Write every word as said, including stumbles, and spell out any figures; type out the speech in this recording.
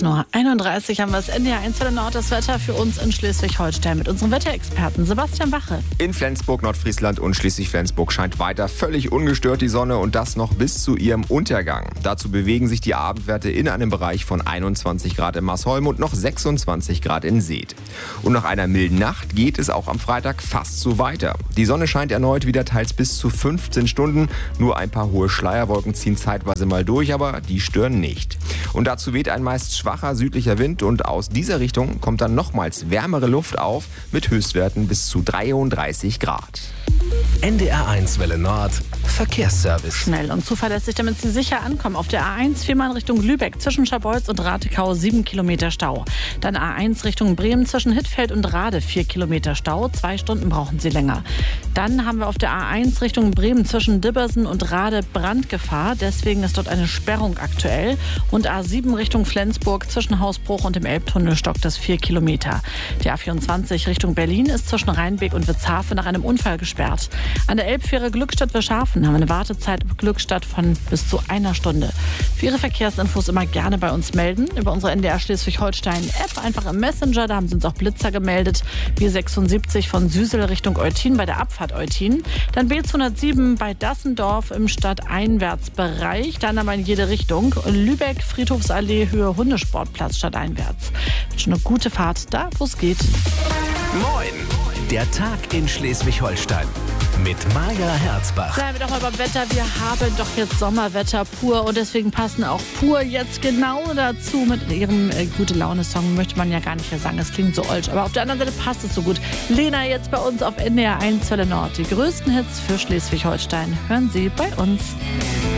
Uhr einunddreißig haben wir das N D R eins für den Nord, das Wetter für uns in Schleswig-Holstein mit unserem Wetterexperten Sebastian Wache. In Flensburg, Nordfriesland und Schleswig-Flensburg scheint weiter völlig ungestört die Sonne und das noch bis zu ihrem Untergang. Dazu bewegen sich die Abendwerte in einem Bereich von einundzwanzig Grad in Marsholm und noch sechsundzwanzig Grad in Seet. Und nach einer milden Nacht geht es auch am Freitag fast so weiter. Die Sonne scheint erneut wieder teils bis zu fünfzehn Stunden. Nur ein paar hohe Schleierwolken ziehen zeitweise mal durch, aber die stören nicht. Und dazu weht ein meist schwacher südlicher Wind und aus dieser Richtung kommt dann nochmals wärmere Luft auf mit Höchstwerten bis zu dreiunddreißig Grad. N D R eins Welle Nord Verkehrsservice. Schnell und zuverlässig, damit Sie sicher ankommen. Auf der A eins viermal in Richtung Lübeck zwischen Scharbeutz und Ratekau sieben Kilometer Stau. Dann A eins Richtung Bremen zwischen Hittfeld und Rade vier Kilometer Stau. Zwei Stunden brauchen Sie länger. Dann haben wir auf der A eins Richtung Bremen zwischen Dibbersen und Rade Brandgefahr. Deswegen ist dort eine Sperrung aktuell. Und A sieben Richtung Flensburg zwischen Hausbruch und dem Elbtunnel stockt es vier Kilometer. Die A vierundzwanzig Richtung Berlin ist zwischen Rheinbeek und Witzhafen nach einem Unfall gesperrt. An der Elbfähre Glückstadt-Wischhafen haben wir eine Wartezeit ab Glückstadt von bis zu einer Stunde. Für Ihre Verkehrsinfos immer gerne bei uns melden. Über unsere N D R Schleswig-Holstein-App, einfach im Messenger. Da haben Sie uns auch Blitzer gemeldet. B sechsundsiebzig von Süsel Richtung Eutin bei der Abfahrt Eutin. Dann B zweihundertsieben bei Dassendorf im Stadteinwärtsbereich. Dann aber in jede Richtung. Lübeck, Friedhofsallee, Höhe Hundesportplatz stadteinwärts. Schon eine gute Fahrt da, wo es geht. Moin! Der Tag in Schleswig-Holstein mit Maja Herzbach. Bleiben wir doch mal beim Wetter. Wir haben doch jetzt Sommerwetter pur und deswegen passen auch pur jetzt genau dazu. Mit ihrem äh, Gute-Laune-Song möchte man ja gar nicht mehr sagen, es klingt so olsch. Aber auf der anderen Seite passt es so gut. Lena jetzt bei uns auf N D R eins Welle Nord. Die größten Hits für Schleswig-Holstein hören Sie bei uns.